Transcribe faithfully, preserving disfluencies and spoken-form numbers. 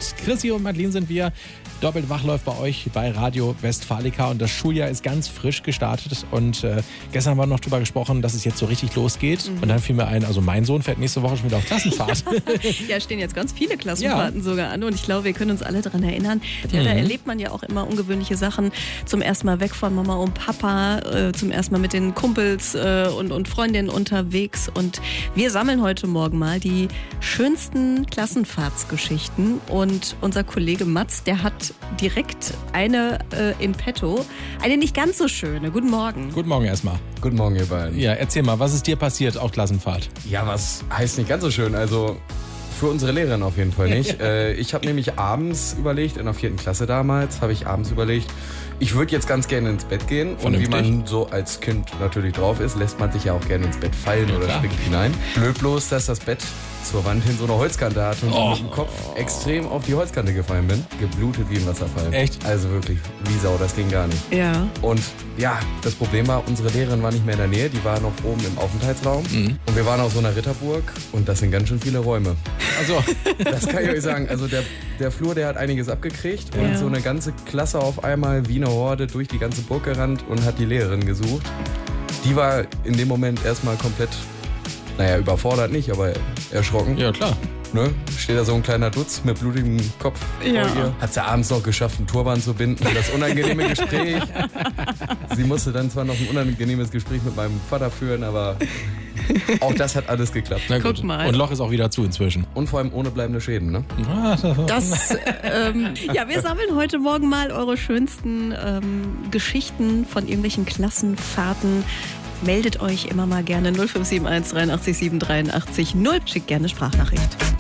Chrissy und Madeline sind wir. Doppelt wach läuft bei euch bei Radio Westfalica und das Schuljahr ist ganz frisch gestartet und äh, gestern haben wir noch drüber gesprochen, dass es jetzt so richtig losgeht mhm. und dann fiel mir ein, also mein Sohn fährt nächste Woche schon wieder auf Klassenfahrt. Ja, stehen jetzt ganz viele Klassenfahrten ja. sogar an und ich glaube, wir können uns alle daran erinnern. Ja, mhm. Da erlebt man ja auch immer ungewöhnliche Sachen. Zum ersten Mal weg von Mama und Papa, äh, zum ersten Mal mit den Kumpels äh, und, und Freundinnen unterwegs und wir sammeln heute Morgen mal die schönsten Klassenfahrtsgeschichten und unser Kollege Mats, der hat direkt eine äh, in petto. Eine nicht ganz so schöne. Guten Morgen. Guten Morgen erstmal. Guten Morgen, ihr beiden. Ja, erzähl mal, was ist dir passiert auf Klassenfahrt? Ja, was heißt nicht ganz so schön? Also für unsere Lehrerin auf jeden Fall nicht. äh, ich habe nämlich abends überlegt, in der vierten Klasse damals, habe ich abends überlegt, ich würde jetzt ganz gerne ins Bett gehen. Vernünftig. Und wie man so als Kind natürlich drauf ist, lässt man sich ja auch gerne ins Bett fallen ja, oder klar. springt hinein. Blöd bloß, dass das Bett zur Wand hin so eine Holzkante hat und oh. ich mit dem Kopf extrem auf die Holzkante gefallen bin. Geblutet wie ein Wasserfall. Echt? Also wirklich, wie Sau, das ging gar nicht. Ja. Und ja, das Problem war, unsere Lehrerin war nicht mehr in der Nähe, die war noch oben im Aufenthaltsraum. Mhm. Und wir waren auf so einer Ritterburg und das sind ganz schön viele Räume. Also, das kann ich euch sagen. Also der, der Flur, der hat einiges abgekriegt und ja. so eine ganze Klasse auf einmal wie eine Horde durch die ganze Burg gerannt und hat die Lehrerin gesucht. Die war in dem Moment erstmal komplett, naja, überfordert nicht, aber erschrocken. Ja, klar. Ne? Steht da so ein kleiner Dutz mit blutigem Kopf ja. vor ihr. Hat sie abends noch geschafft, einen Turban zu binden. Das unangenehme Gespräch. Sie musste dann zwar noch ein unangenehmes Gespräch mit meinem Vater führen, aber auch das hat alles geklappt. Na gut. Guck mal. Und Loch ist auch wieder zu inzwischen. Und vor allem ohne bleibende Schäden, ne? Das, ähm, ja, wir sammeln heute Morgen mal eure schönsten ähm, Geschichten von irgendwelchen Klassenfahrten. Meldet euch immer mal gerne null fünf sieben eins dreiundachtzig sieben dreiundachtzig null. Schickt gerne Sprachnachricht.